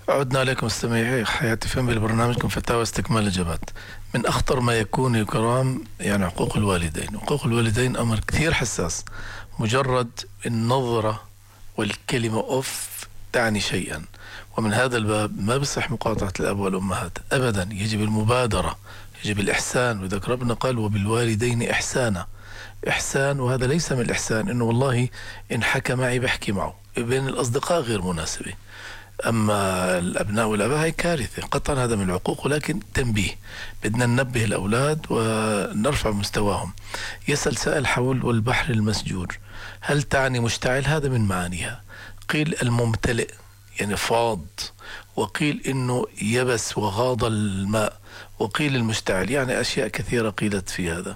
عدنا عليكم مستمعي حياة فهم بالبرنامجكم فتاوى استكمال الإجابات. من أخطر ما يكون يا كرام يعني عقوق الوالدين. عقوق الوالدين أمر كثير حساس. مجرد النظرة والكلمة أوف تعني شيئا، ومن هذا الباب ما بصح مقاطعة الأب والأمهات أبدا. يجب المبادرة، يجب الإحسان، وإذا ربنا قال وبالوالدين إحسانا. إحسان، وهذا ليس من الإحسان إنه والله إن حكى معي بحكي معه. بين الأصدقاء غير مناسبة، أما الأبناء والآباء هي كارثة قطعا. هذا من العقوق، ولكن تنبيه، بدنا ننبه الأولاد ونرفع مستواهم. يسأل سائل حول والبحر المسجور هل تعني مشتعل؟ هذا من معانيها. قيل الممتلئ يعني فاض، وقيل إنه يبس وغاض الماء، وقيل المشتعل، يعني أشياء كثيرة قيلت في هذا.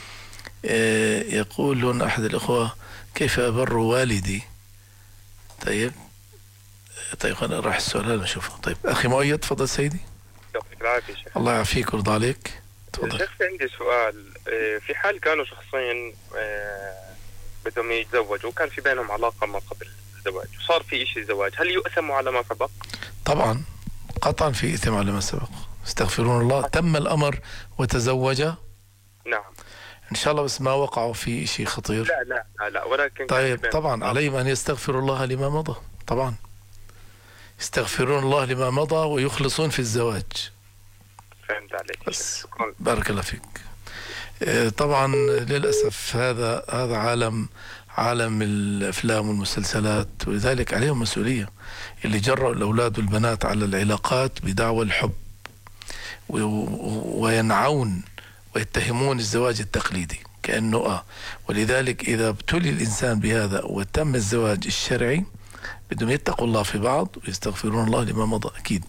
يقول لنا أحد الأخوة كيف أبر والدي؟ طيب أنا راح السؤال هذا نشوفه. طيب أخي مؤيد تفضل سيدي. يعطيك العافية شيخ. الله يعافيك ويرضى عليك. تفضل شيخ، عندي سؤال. في حال كانوا شخصين بدهم يتزوجوا وكان في بينهم علاقة ما قبل الزواج وصار في إشي زواج، هل يؤثموا على ما سبق؟ طبعا قطعا في إثم على ما سبق. استغفرون الله. تم الأمر وتزوج. نعم إن شاء الله، بس ما وقعوا في شيء خطير. لا ولكن طيب طبعا عليهم أن يستغفروا الله لما مضى. طبعا يستغفرون الله لما مضى ويخلصون في الزواج. فهمت عليك. بس بارك الله فيك. طبعا للأسف هذا عالم الأفلام والمسلسلات، ولذلك عليهم مسؤولية اللي جرأوا الأولاد والبنات على العلاقات بدعوى الحب، وينعون ويتهمون الزواج التقليدي كأنه ولذلك إذا ابتلي الإنسان بهذا وتم الزواج الشرعي بدهم يتقوا الله في بعض ويستغفرون الله لما مضى. أكيد.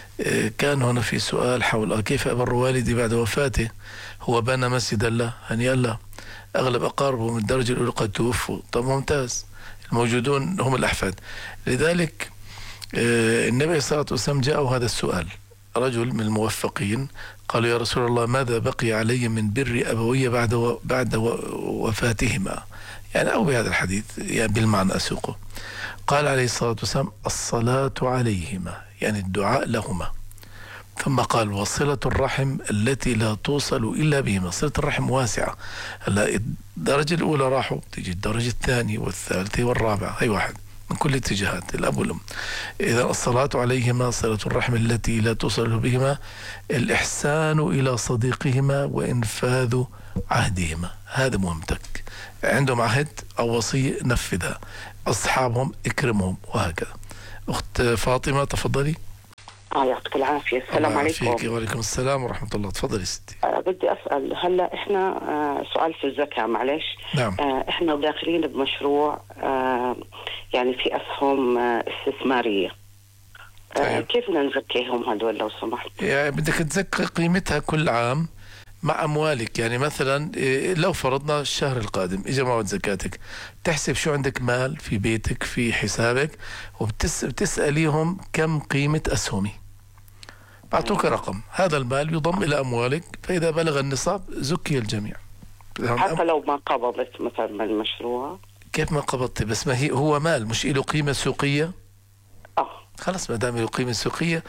كان هنا في سؤال حول كيف أبر والدي بعد وفاته. هو بنى مسجدا له هنيئا له. أغلب أقاربه من الدرجة الأولى قد توفوا. طب ممتاز، الموجودون هم الأحفاد. لذلك النبي صلى الله عليه وسلم جاءه هذا السؤال، رجل من الموفقين قالوا يا رسول الله ماذا بقي علي من بر أبوي بعد وفاتهما، يعني أو بهذا الحديث يعني بالمعنى أسوقه. قال عليه الصلاة والسلام الصلاة عليهما، يعني الدعاء لهما. ثم قال وصلة الرحم التي لا توصل إلا بهما. صلة الرحم واسعة. هلا الدرجة الأولى راحوا، تيجي الدرجة الثانية والثالثة والرابعة، أي واحد من كل اتجاهات الأب والأم. إذا الصلاة عليهما صلة الرحم التي لا توصل بهما، الإحسان إلى صديقهما وإنفاذ عهدهما. هذا مهمتك. عندهم عهد أو وصية نفذها. أصحابهم اكرمهم، وهكذا. أخت فاطمة تفضلي. يعطيك العافية. السلام عليكم. وعليكم السلام ورحمة الله. تفضلي ستي. بدي أسأل هلا إحنا سؤال في الزكاة معلش. نعم. إحنا داخلين بمشروع يعني في أسهم استثمارية. طيب. كيف بدنا نزكيهم هدول لو سمحت؟ يعني بدك تزكي قيمتها كل عام مع أموالك. يعني مثلا لو فرضنا الشهر القادم إجا موعد زكاتك، تحسب شو عندك مال في بيتك في حسابك، وبتسأليهم كم قيمة أسهمي، بعطوك رقم. هذا المال يضم إلى أموالك، فإذا بلغ النصاب زكي الجميع. حتى لو ما قبضت مثلا من المشروع. كيف ما قبضتي؟ بس ما هو مال مش له قيمة سوقية. خلاص ما دام له قيمة سوقية،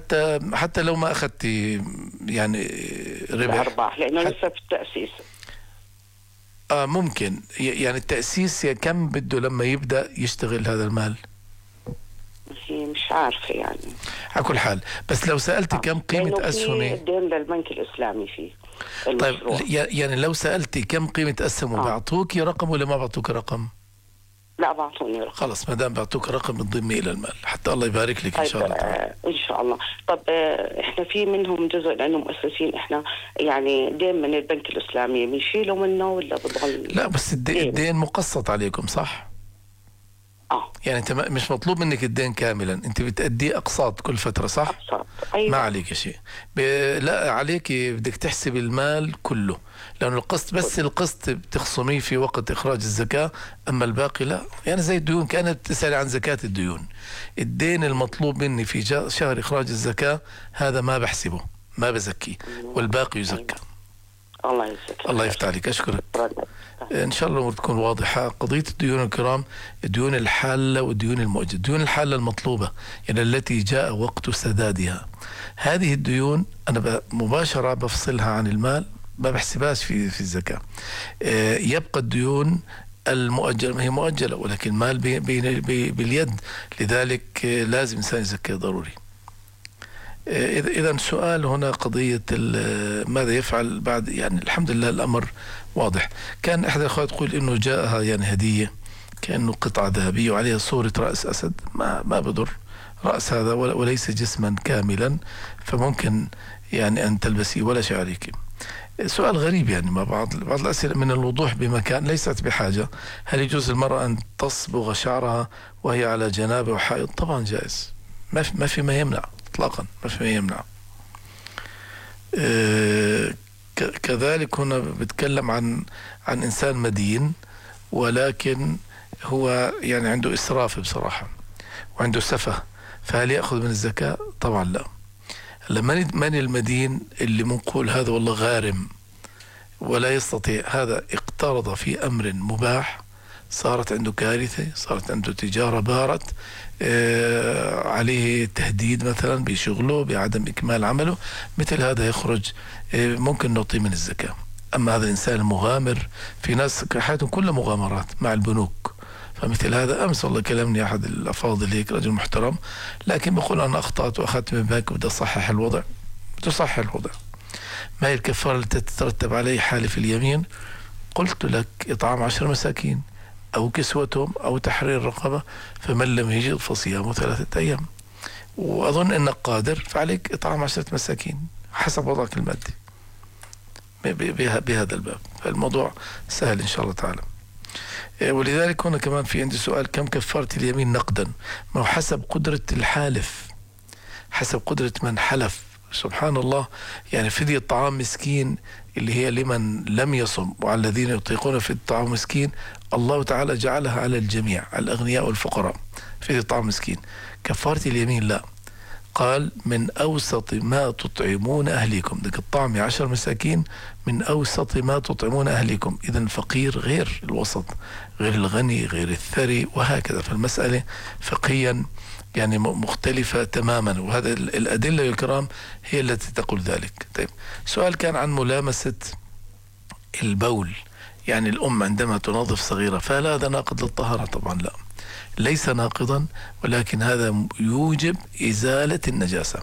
حتى لو ما أخذتي يعني ربح أرباح، لأنه لسه في التأسيس. ممكن يعني التأسيس كم بده لما يبدأ يشتغل هذا المال؟ مش عارفة يعني. على كل حال، بس لو سألتي كم قيمة أسهمي. الدين للبنك الإسلامي فيه المشروع. طيب يعني لو سألتي كم قيمة أسهمه بيعطوك رقم ولا ما بعطوك رقم؟ لا بعطوني رقم. خلاص ما دام بعطوك رقم بتضمي إلى المال حتى الله يبارك لك. إن شاء الله إن شاء الله. طب إحنا في منهم جزء لأنه مؤسسين إحنا يعني دين من البنك الإسلامي بنشيله منه ولا بضل؟ لا بس الدين مقسط عليكم صح؟ يعني انت مش مطلوب منك الدين كاملا، انت بتأدي اقساط كل فترة صح؟ اقساط. أيوة. ما عليك شيء. لا عليك بدك تحسب المال كله، لأنه القسط بس القسط بتخصميه في وقت إخراج الزكاة، أما الباقي لا. يعني زي الديون، كانت بتسأل عن زكاة الديون. الدين المطلوب مني في شهر إخراج الزكاة هذا ما بحسبه، ما بزكيه، والباقي يزكى. الله يجزاك الله يفتح عليك. أشكرك. إن شاء الله الأمور تكون واضحة. قضية الديون الكرام، الديون الحالة والديون المؤجلة. الديون الحالة المطلوبة يعني التي جاء وقت سدادها، هذه الديون أنا مباشرة بفصلها عن المال، ما بحسبهاش في الزكاة. يبقى الديون المؤجلة ما هي مؤجلة، ولكن المال باليد، لذلك لازم إنسان يزكي ضروري. إذا السؤال هنا قضية ماذا يفعل بعد، يعني الحمد لله الأمر واضح. كان أحد الأخوات يقول إنه جاءها يعني هدية كأنه قطعة ذهبية وعليها صورة رأس أسد، ما بضر رأس هذا وليس جسما كاملا، فممكن يعني أن تلبسيه ولا شيء عليك. سؤال غريب يعني، ما بعض الأسئلة من الوضوح بمكان ليست بحاجة. هل يجوز المرأة أن تصبغ شعرها وهي على جنابة وحائض؟ طبعا جائز، ما في ما يمنع اطلاقا، ما في ما يمنع. كذلك هنا بتكلم عن انسان مدين، ولكن هو يعني عنده اسراف بصراحة وعنده سفه، فهل يأخذ من الزكاة؟ طبعا لا. من المدين اللي منقول هذا والله غارم ولا يستطيع، هذا اقترض في أمر مباح، صارت عنده كارثة، صارت عنده تجارة بارت، عليه تهديد مثلا بشغله بعدم إكمال عمله، مثل هذا يخرج، ممكن نعطيه من الزكاة. أما هذا الإنسان المغامر، في ناس حياتهم كلها مغامرات مع البنوك، فمثل هذا أمس والله كلمني أحد الأفاضل هيك رجل محترم، لكن بقول أنا أخطأت وأخذت من البنك وبدي أصحح الوضع. تصحح الوضع، ما هي الكفارة التي تترتب عليه حالف اليمين؟ قلت لك إطعام 10 مساكين أو كسوتهم أو تحرير رقبة، فمن لم يجد فصيام 3 أيام. وأظن أنك قادر، فعليك إطعام 10 مساكين حسب وضعك المادي بهذا الباب، فالموضوع سهل إن شاء الله تعالى. ولذلك هنا كمان في عندي سؤال، كم كفارة اليمين نقدا؟ ما هو حسب قدرة الحالف، حسب قدرة من حلف. سبحان الله، يعني فدية طعام مسكين اللي هي لمن لم يصم وعلى الذين يطيقون في الطعام مسكين، الله تعالى جعلها على الجميع، على الأغنياء والفقراء، فدية طعام مسكين. كفارة اليمين لا، قال من أوسط ما تطعمون أهليكم، ذلك الطعم 10 مساكين من أوسط ما تطعمون أهليكم. إذا الفقير غير الوسط، غير الغني، غير الثري، وهكذا. فالمسألة فقهيا يعني مختلفة تماما، وهذا الأدلة الكرام هي التي تقول ذلك. طيب، سؤال كان عن ملامسة البول، يعني الأم عندما تنظف صغيرة، فهل هذا ناقض للطهارة؟ طبعا لا، ليس ناقضا، ولكن هذا يوجب إزالة النجاسة.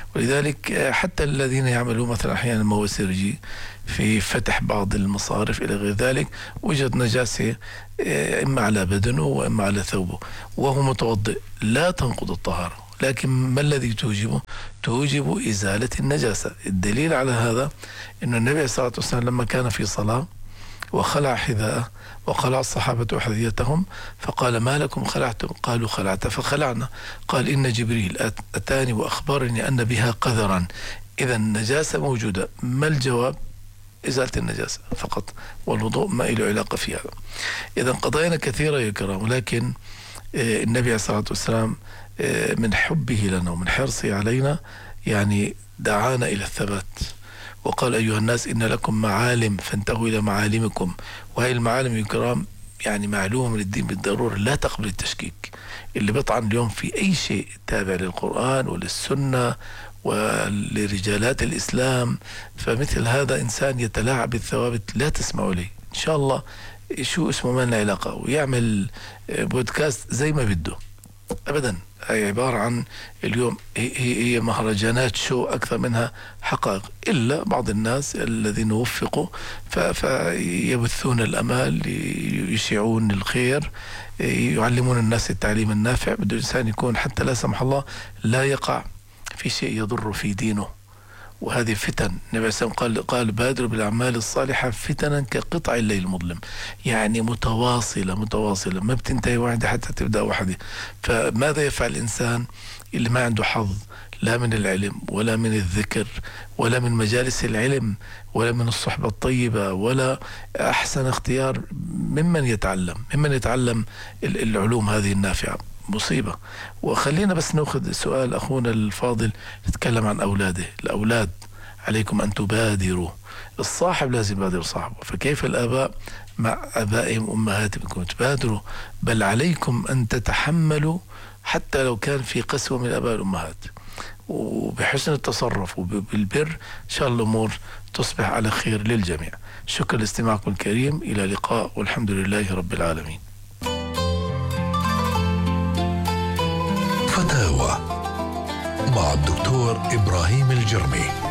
ولذلك حتى الذين يعملون مثلا أحيانا مواسير في فتح بعض المصارف إلى غير ذلك، وجد نجاسة إما على بدنه وإما على ثوبه وهو متوضئ، لا تنقض الطهارة، لكن ما الذي توجبه؟ توجب إزالة النجاسة. الدليل على هذا أن النبي صلى الله عليه وسلم لما كان في صلاة وخلع حذاءه وخلع الصحابة حذيتهم، فقال ما لكم خلعتم؟ قالوا خلعت فخلعنا. قال إن جبريل أتاني وأخبرني أن بها قذرا. إذا النجاسة موجودة، ما الجواب؟ إزالة النجاسة فقط، والوضوء ما له علاقة في هذا. إذا قضايا كثيرة يا كرام، ولكن النبي عليه الصلاة والسلام من حبه لنا ومن حرصه علينا يعني دعانا إلى الثبات، وقال أيها الناس إن لكم معالم فانتهوا إلى معالمكم. وهي المعالم يا كرام يعني معلومة من الدين بالضرورة، لا تقبل التشكيك. اللي بيطعن اليوم في أي شيء تابع للقرآن وللسنة ولرجالات الإسلام، فمثل هذا إنسان يتلاعب بالثوابت، لا تسمعوا لي إن شاء الله. شو اسمه ما لنا علاقة، ويعمل بودكاست زي ما بده أبدا. هي عبارة عن اليوم هي مهرجانات شو أكثر منها حقائق، إلا بعض الناس الذين وفقوا فيبثون الأمال، يشيعون الخير، يعلمون الناس التعليم النافع. بده الإنسان يكون حتى لا سمح الله لا يقع في شيء يضر في دينه. وهذه فتن، النبي صلى الله عليه وسلم قال بادروا بالأعمال الصالحة فتنا كقطع الليل المظلم، يعني متواصلة ما بتنتهي واحدة حتى تبدأ واحدة. فماذا يفعل الإنسان اللي ما عنده حظ لا من العلم ولا من الذكر ولا من مجالس العلم ولا من الصحبة الطيبة ولا أحسن اختيار ممن يتعلم العلوم هذه النافعة؟ مصيبة. وخلينا بس نأخذ سؤال أخونا الفاضل، نتكلم عن أولاده. الأولاد عليكم أن تبادروا. الصاحب لازم يبادر صاحبه، فكيف الآباء مع آبائهم وأمهاتهم يكونوا تبادروا؟ بل عليكم أن تتحملوا حتى لو كان في قسوة من الآباء والأمهات، وبحسن التصرف وبالبر إن شاء الله الأمور تصبح على خير للجميع. شكرا لاستماعكم الكريم، إلى لقاء والحمد لله رب العالمين. فتاوى مع الدكتور إبراهيم الجرمي.